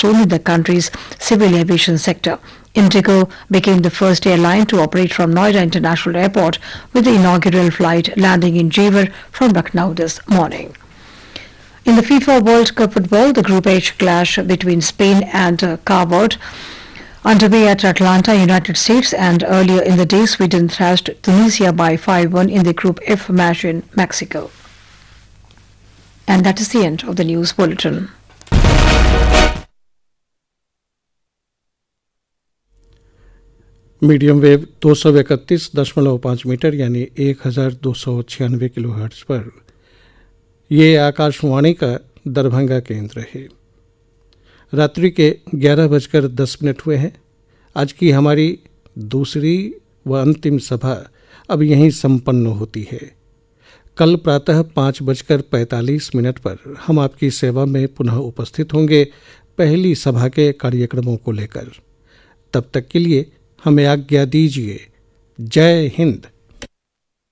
milestone in the country's civil aviation sector. Indigo became the first airline to operate from Noida International Airport, with the inaugural flight landing in Jewar from Lucknow this morning. In the FIFA World Cup football, the Group H clash between Spain and Cabo underway at Atlanta, United States, and earlier in the day, Sweden thrashed Tunisia by 5-1 in the Group F match in Mexico. And that is the end of the news bulletin. Medium wave 231.5 metre यानी 1296 kilohertz पर ये आकाशवाणी का दरभंगा केंद्र है। रात्रि के 11:10 हुए हैं। आज की हमारी दूसरी व अंतिम सभा अब यहीं संपन्न होती है। कल प्रातः 5:45 पर हम आपकी सेवा में पुनः उपस्थित होंगे पहली सभा के कार्यक्रमों को लेकर। तब तक के लिए हमें आज्ञा दीजिए। जय हिंद।